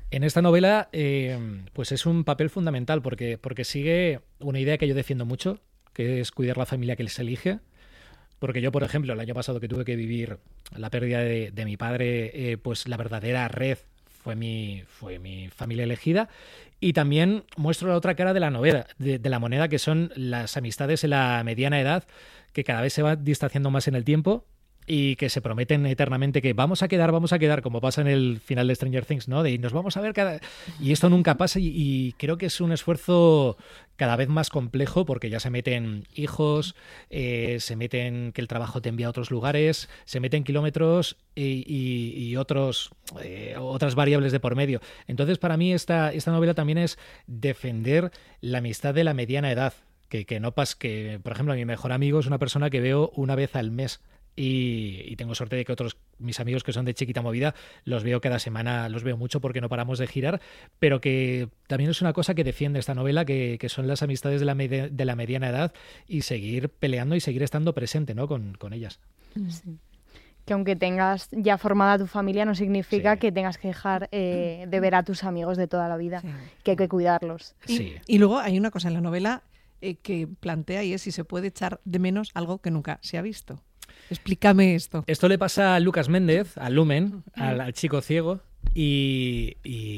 En esta novela, pues es un papel fundamental porque sigue una idea que yo defiendo mucho, que es cuidar la familia que les elige. Porque yo, por ejemplo, el año pasado que tuve que vivir la pérdida de mi padre, pues la verdadera red fue mi familia elegida. Y también muestro la otra cara de la novela, de la moneda, que son las amistades en la mediana edad, que cada vez se van distanciando más en el tiempo y que se prometen eternamente que vamos a quedar, como pasa en el final de Stranger Things, ¿no? De nos vamos a ver cada... Y esto nunca pasa y creo que es un esfuerzo cada vez más complejo porque ya se meten hijos, se meten que el trabajo te envía a otros lugares, se meten kilómetros y otras variables de por medio. Entonces, para mí esta novela también es defender la amistad de la mediana edad. Que no pasa que, por ejemplo, mi mejor amigo es una persona que veo una vez al mes. Y tengo suerte de que mis amigos que son de Chiquita Movida los veo cada semana, los veo mucho porque no paramos de girar, pero que también es una cosa que defiende esta novela, que son las amistades de la mediana edad y seguir peleando y seguir estando presente, ¿no? con ellas. Sí. Que aunque tengas ya formada tu familia no significa Sí. que tengas que dejar de ver a tus amigos de toda la vida, que hay que cuidarlos. Sí. Y luego hay una cosa en la novela que plantea y es si se puede echar de menos algo que nunca se ha visto. Explícame esto. Esto le pasa a Lucas Méndez, a Lumen, al chico ciego, y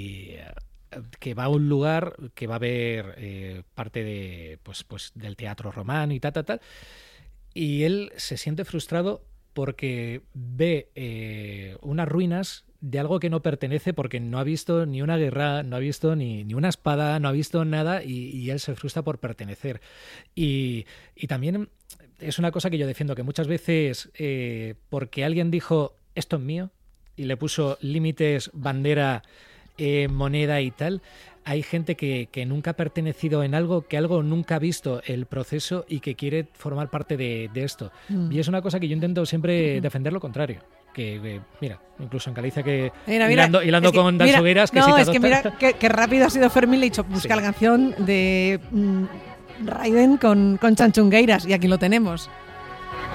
que va a un lugar que va a ver parte de pues del teatro romano y tal, y él se siente frustrado porque ve unas ruinas de algo que no pertenece porque no ha visto ni una guerra, no ha visto ni una espada, no ha visto nada y él se frustra por pertenecer. Y también es una cosa que yo defiendo, que muchas veces porque alguien dijo esto es mío y le puso límites, bandera, moneda y tal, hay gente que nunca ha pertenecido en algo, que algo nunca ha visto el proceso y que quiere formar parte de esto. Y es una cosa que yo intento siempre defender lo contrario. Que mira, incluso en Galicia que mira, hilando es que, con Das Hogueras que no, si te es que mira que rápido ha sido Fermín, le he dicho busca Sí. la canción de Raiden con Chanchungueiras y aquí lo tenemos.